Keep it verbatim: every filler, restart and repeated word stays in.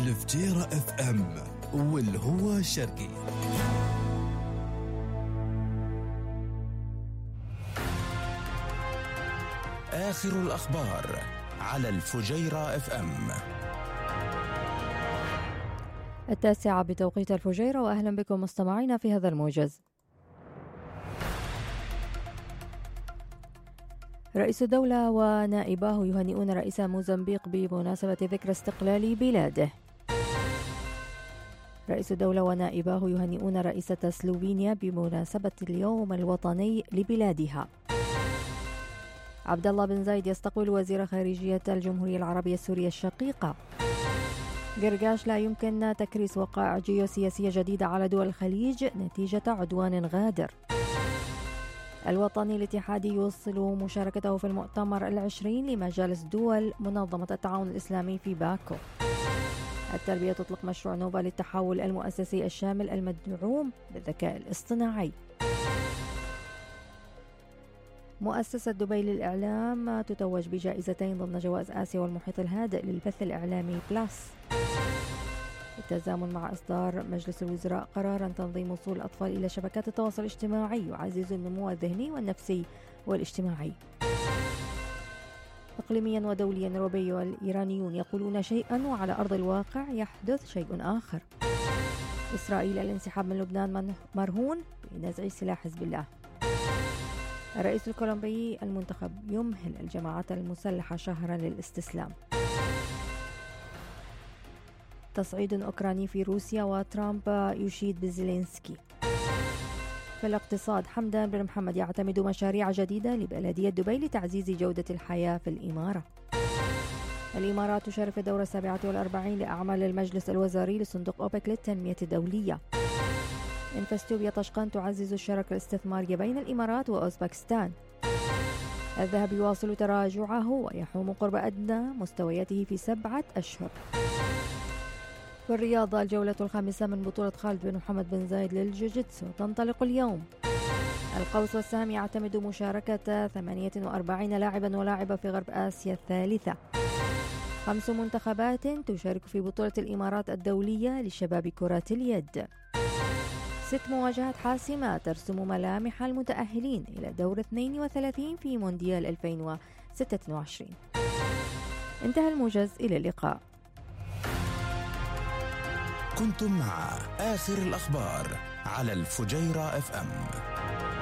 الفجيرة اف ام والهوى الشرقي. آخر الأخبار على الفجيرة اف ام. التاسعة بتوقيت الفجيرة، وأهلا بكم مستمعينا في هذا الموجز. رئيس الدولة ونائباه يهنئون رئيس موزمبيق بمناسبة ذكرى استقلال بلاده. رئيس الدولة ونائباه يهنئون رئيسة سلوفينيا بمناسبة اليوم الوطني لبلادها. عبد الله بن زايد يستقبل وزير خارجية الجمهورية العربية السورية الشقيقة. قرقاش: لا يمكن تكريس وقائع جيوسياسية جديدة على دول الخليج نتيجة عدوان غادر. الوطني الاتحادي يوصل مشاركته في المؤتمر العشرين لمجالس دول منظمة التعاون الإسلامي في باكو. التربية تطلق مشروع نوفا للتحول المؤسسي الشامل المدعوم بالذكاء الاصطناعي. مؤسسة دبي للإعلام تتوج بجائزتين ضمن جوائز آسيا والمحيط الهادئ للبث الإعلامي بلاس. بالتزامن مع إصدار مجلس الوزراء قرارا تنظيم وصول الأطفال إلى شبكات التواصل الاجتماعي يعزز النمو الذهني والنفسي والاجتماعي. إقليميا ودوليا، الروبي والإيرانيون يقولون شيئا وعلى أرض الواقع يحدث شيء آخر. إسرائيل: الانسحاب من لبنان مرهون بنزع سلاح حزب الله. الرئيس الكولومبي المنتخب يمهل الجماعات المسلحة شهرا للاستسلام. تصعيد أوكراني في روسيا وترامب يشيد بزيلينسكي. في الاقتصاد، حمدان بن محمد يعتمد مشاريع جديدة لبلدية دبي لتعزيز جودة الحياة في الإمارة. الإمارات تشارك في الدورة السابعة والأربعين لأعمال المجلس الوزاري لصندوق أوبك للتنمية الدولية. انفستوبيا طشقان تعزز الشراكة الاستثمارية بين الإمارات وأوزبكستان. الذهب يواصل تراجعه ويحوم قرب أدنى مستوياته في سبعة أشهر. في الرياضة، الجولة الخامسة من بطولة خالد بن محمد بن زايد للجوجيتسو تنطلق اليوم. القوس والسهم يعتمد مشاركة ثمانية وأربعين لاعبا ولاعبة في غرب آسيا الثالثة. خمس منتخبات تشارك في بطولة الإمارات الدولية لشباب كرة اليد. ست مواجهات حاسمة ترسم ملامح المتأهلين إلى دور اثنين وثلاثين في مونديال ألفين وستة وعشرين. انتهى الموجز، إلى اللقاء. كنتم مع آخر الأخبار على الفجيرة اف ام.